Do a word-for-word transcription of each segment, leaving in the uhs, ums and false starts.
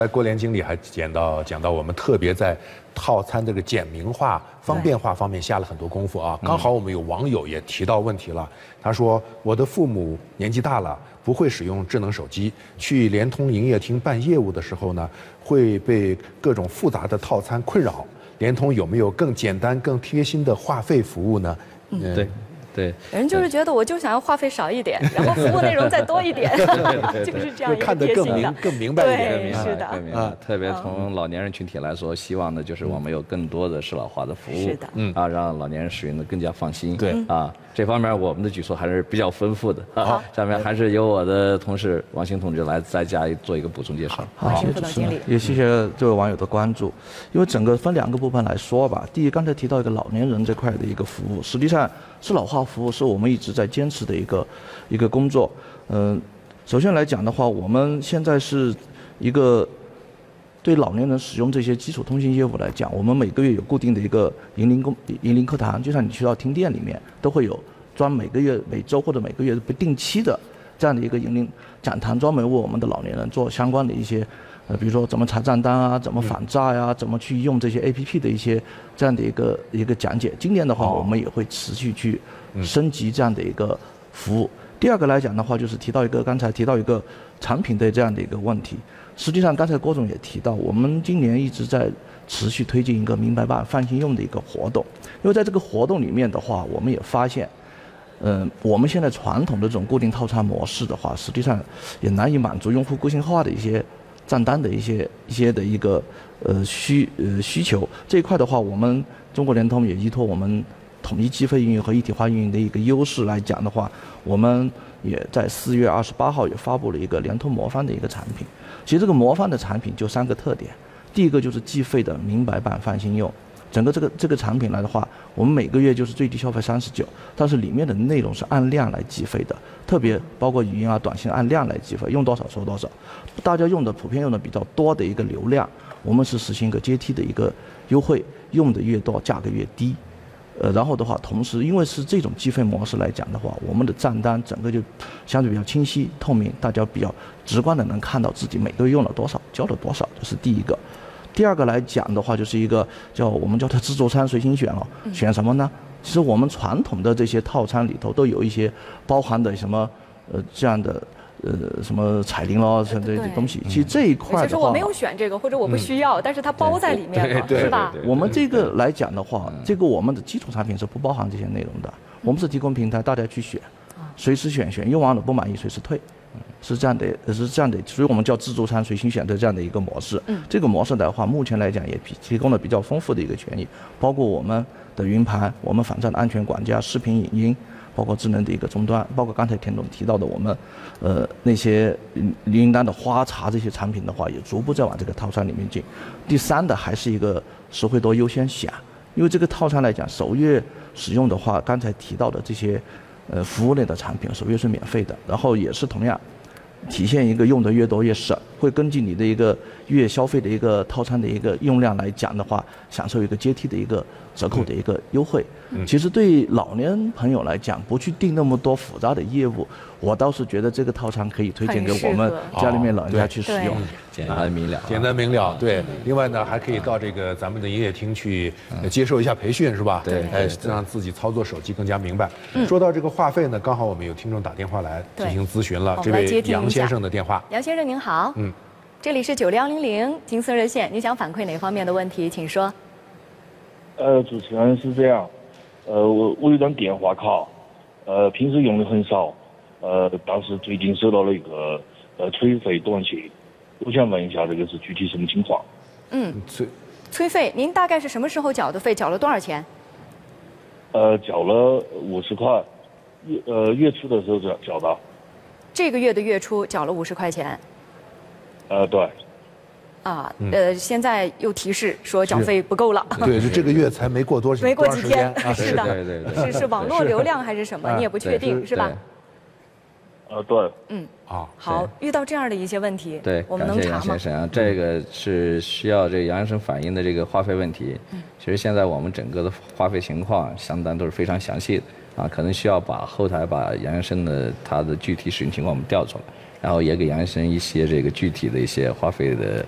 郭连经理还讲到讲到我们特别在套餐这个简明化、方便化方面下了很多功夫啊。刚好我们有网友也提到问题了，他说我的父母年纪大了，不会使用智能手机，去联通营业厅办业务的时候呢，会被各种复杂的套餐困扰。联通有没有更简单、更贴心的话费服务呢？ 嗯，对。对， 人就是觉得我就想要话费少一点，然后服务内容再多一点，就是这样一个看得更明更明白一点， 对，是的， 更明白。特别从老年人群体来说，希望的就是我们有更多的适老化的服务， 是的， 嗯啊，让老年人使用的更加放心。 对啊，这方面我们的举措还是比较丰富的。 好， 下面还是由我的同事王兴同志来再加做一个补充介绍。 好，谢谢主持人， 也谢谢这位网友的关注。因为整个分两个部分来说吧，第一，刚才提到一个老年人这块的一个服务，实际上适老化服务是我们一直在坚持的一个一个工作。嗯、呃，首先来讲的话，我们现在是一个对老年人使用这些基础通信业务来讲，我们每个月有固定的一个银龄公银龄课堂，就像你去到听店里面都会有专每个月每周或者每个月不定期的这样的一个银龄讲堂，专门为我们的老年人做相关的一些呃，比如说怎么查账单啊，怎么反诈呀、啊，怎么去用这些 A P P 的一些这样的一个一个讲解。今年的话，我们也会持续去升级这样的一个服务。第二个来讲的话，就是提到一个刚才提到一个产品的这样的一个问题。实际上，刚才郭总也提到，我们今年一直在持续推进一个明白办放心用的一个活动。因为在这个活动里面的话，我们也发现，嗯、呃，我们现在传统的这种固定套餐模式的话，实际上也难以满足用户个性化的一些账单的一些一些的一个呃需呃需求。这一块的话，我们中国联通也依托我们统一计费运营和一体化运营的一个优势来讲的话，我们也在四月二十八号也发布了一个联通魔方的一个产品。其实这个魔方的产品就三个特点，第一个就是计费的明白办放心用。整个这个这个产品来的话，我们每个月就是最低消费三十九，但是里面的内容是按量来计费的，特别包括语音啊、短信按量来计费，用多少收多少。大家用的普遍用的比较多的一个流量，我们是实行一个阶梯的一个优惠，用的越多价格越低。呃，然后的话，同时因为是这种计费模式来讲的话，我们的账单整个就相对比较清晰透明，大家比较直观的能看到自己每个月用了多少，交了多少，这是第一个。第二个来讲的话，就是一个叫我们叫它自助餐随心选了，选什么呢？其实我们传统的这些套餐里头都有一些包含的什么呃这样的呃什么彩铃咯这些东西。其实这一块的话， 就是我没有选这个，或者我不需要，但是它包在里面了，是吧？ 我们这个来讲的话，这个我们的基础产品是不包含这些内容的，我们是提供平台大家去选，随时选选，用完了不满意随时退。是这样的，是这样的，所以我们叫自助餐随心选的这样的一个模式。嗯，这个模式的话，目前来讲也提提供了比较丰富的一个权益，包括我们的云盘、我们反诈的安全管家、视频、影音，包括智能的一个终端，包括刚才田总提到的我们，呃那些云端的花茶这些产品的话，也逐步在往这个套餐里面进。第三的还是一个实惠多优先享，因为这个套餐来讲，首月使用的话，刚才提到的这些。呃，服务类的产品首月是免费的，然后也是同样体现一个用的越多越省，会根据你的一个月消费的一个套餐的一个用量来讲的话，享受一个阶梯的一个折扣的一个优惠。嗯、其实对老年朋友来讲，不去定那么多复杂的业务，我倒是觉得这个套餐可以推荐给我们家里面老人家去使用， 简单明了， 简单明了。对，另外呢，还可以到这个咱们的营业厅去接受一下培训，是吧？ 对， 哎，让自己操作手机更加明白。说到这个话费呢，刚好我们有听众打电话来进行咨询了，这位杨先生的电话。 杨先生您好，嗯，这里是九六幺零零金色热线，您想反馈哪方面的问题，请说。 呃，主持人是这样，呃，我我有张电话卡，呃，平时用的很少，呃，但是最近收到了一个呃催费短信，我想问一下这个是具体什么情况？ 嗯，催催费，您大概是什么时候缴的费？缴了多少钱？ 呃，缴了五十块，月呃月初的时候缴缴的。 这个月的月初缴了五十块钱。 呃，对。 啊，呃，现在又提示说缴费不够了。 对，就这个月才没过多少， 没过几天， 是的， 对对对， 是是网络流量还是什么，你也不确定，是吧？ 呃，对。 嗯， 啊， 好，遇到这样的一些问题， 对， 我们能查吗？ 杨先生啊，这个是需要这个杨先生反映的这个话费问题。嗯，其实现在我们整个的话费情况相当都是非常详细的啊，可能需要把后台把杨先生的他的具体使用情况我们调出来，然后也给杨先生一些这个具体的一些话费的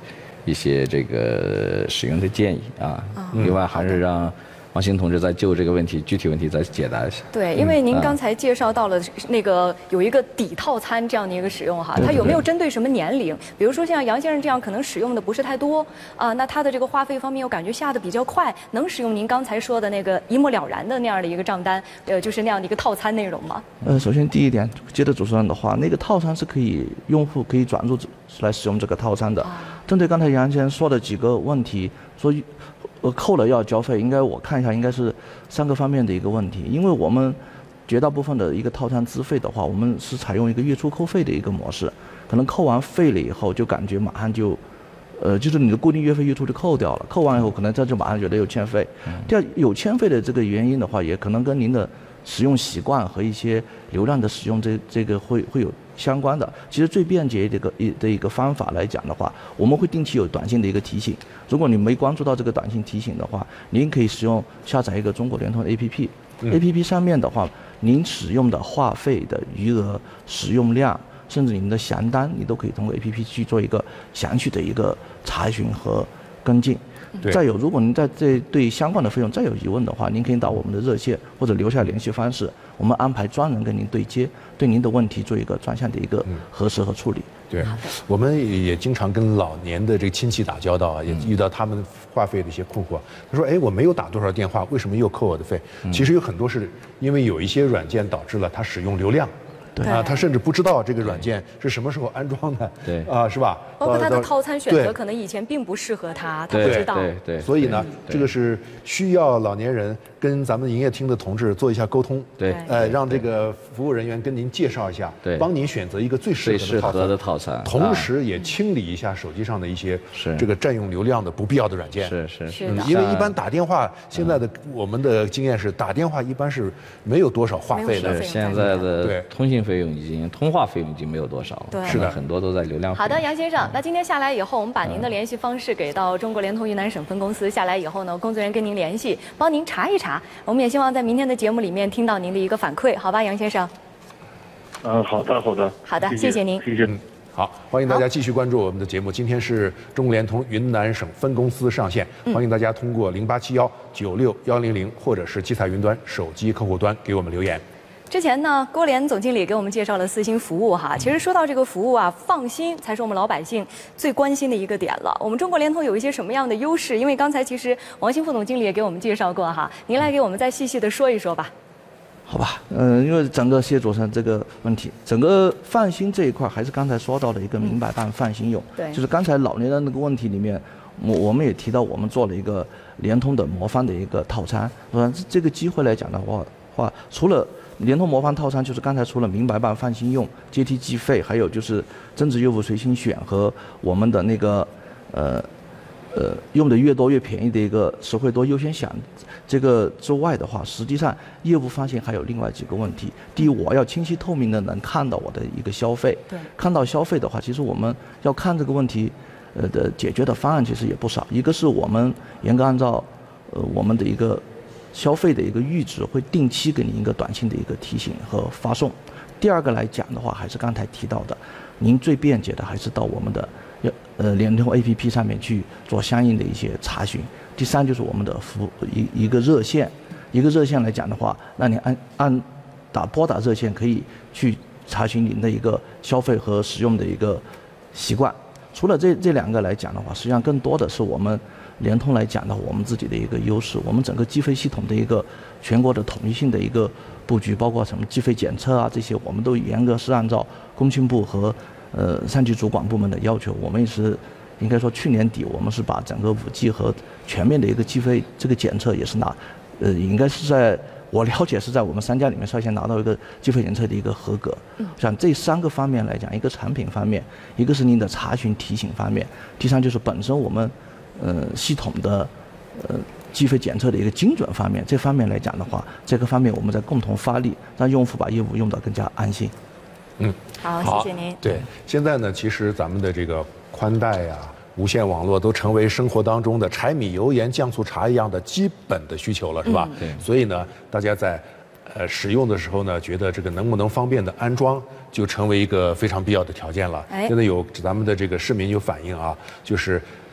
一些这个使用的建议啊。另外还是让王兴同志再就这个问题具体问题再解答一下。 对，因为您刚才介绍到了那个有一个底套餐这样的一个使用哈，它有没有针对什么年龄？比如说像杨先生这样可能使用的不是太多啊，那他的这个花费方面又感觉下的比较快，能使用您刚才说的那个一目了然的那样的一个账单，呃，就是那样的一个套餐内容吗？ 呃，首先第一点，接着主持人的话，那个套餐是可以用户可以转入来使用这个套餐的。针对刚才杨先生说的几个问题，说。呃，扣了要交费，应该我看一下，应该是三个方面的一个问题。因为我们绝大部分的一个套餐资费的话，我们是采用一个月初扣费的一个模式，可能扣完费了以后，就感觉马上就，呃，就是你的固定月费月初就扣掉了，扣完以后，可能这就马上觉得有欠费。第二，有欠费的这个原因的话，也可能跟您的使用习惯和一些流量的使用这这个会会有相关的。其实最便捷的一个一的一个方法来讲的话，我们会定期有短信的一个提醒。如果你没关注到这个短信提醒的话，您可以使用下载一个中国联通 A P P。A P P 上面的话，您使用的话费的余额、使用量，甚至您的详单，你都可以通过 A P P 去做一个详细的一个查询和跟进。再有，如果您在这对相关的费用再有疑问的话，您可以到我们的热线或者留下联系方式，我们安排专人跟您对接，对您的问题做一个专项的一个核实和处理。 对，我们也经常跟老年的这个亲戚打交道啊，也遇到他们话费的一些困惑。他说：“哎，我没有打多少电话，为什么又扣我的费？”其实有很多是因为有一些软件导致了他使用流量。 对啊，他甚至不知道这个软件是什么时候安装的， 对啊，是吧？ 包括他的套餐选择可能以前并不适合他，他不知道。 对对。 所以呢，这个是需要老年人跟咱们营业厅的同志做一下沟通， 对， 呃，让这个服务人员跟您介绍一下， 对， 帮您选择一个最适合的套餐，同时也清理一下手机上的一些这个占用流量的不必要的软件。 是是是。 因为一般打电话，现在的我们的经验是打电话一般是没有多少话费的。 现在的通信费用已经。通话费用已经没有多少了， 是的， 很多都在流量费。 好的，杨先生，那今天下来以后，我们把您的联系方式给到中国联通云南省分公司，下来以后呢，工作人员跟您联系，帮您查一查。我们也希望在明天的节目里面听到您的一个反馈，好吧，杨先生？ 嗯，好的，好的， 好的，谢谢您， 谢谢。 好，欢迎大家继续关注我们的节目。今天是中国联通云南省分公司上线，欢迎大家通过零八七幺九六幺零零或者是七彩云端手机客户端给我们留言。 之前呢，郭连总经理给我们介绍了四星服务哈。其实说到这个服务啊，放心才是我们老百姓最关心的一个点了。我们中国联通有一些什么样的优势？因为刚才其实王兴副总经理也给我们介绍过哈，您来给我们再细细的说一说吧。 好吧，嗯，因为整个谢主持人这个问题，整个放心这一块还是刚才说到的一个明白办放心用， 对， 就是刚才老年人那个问题里面，我我们也提到我们做了一个联通的魔方的一个套餐。嗯，这个机会来讲的话，话除了联通魔方套餐，就是刚才除了明白办放心用、阶梯计费，还有就是增值业务随心选和我们的那个呃呃用的越多越便宜的一个实惠多优先享这个之外的话，实际上业务方向还有另外几个问题。第一，我要清晰透明的能看到我的一个消费， 对， 看到消费的话，其实我们要看这个问题呃的解决的方案其实也不少。一个是我们严格按照呃我们的一个消费的一个阈值，会定期给您一个短信的一个提醒和发送。第二个来讲的话，还是刚才提到的，您最便捷的还是到我们的呃联通 A P P 上面去做相应的一些查询。第三就是我们的服一一个热线，一个热线来讲的话，让你按按打拨打热线可以去查询您的一个消费和使用的一个习惯。除了这这两个来讲的话，实际上更多的是我们联通来讲的我们自己的一个优势，我们整个计费系统的一个全国的统一性的一个布局，包括什么计费检测啊这些，我们都严格是按照工信部和呃上级主管部门的要求。我们也是应该说去年底我们是把整个五 G 和全面的一个计费这个检测也是拿，呃应该是在我了解是在我们三家里面率先拿到一个计费检测的一个合格。像这三个方面来讲，一个产品方面，一个是您的查询提醒方面，第三就是本身我们呃系统的呃计费检测的一个精准方面，这方面来讲的话，这个方面我们在共同发力，让用户把业务用得更加安心。 嗯， 好，谢谢您。 对，现在呢，其实咱们的这个宽带呀、无线网络都成为生活当中的柴米油盐酱醋茶一样的基本的需求了，是吧？ 对。 所以呢，大家在呃使用的时候呢，觉得这个能不能方便的安装，就成为一个非常必要的条件了。 哎， 现在有咱们的这个市民有反映啊，就是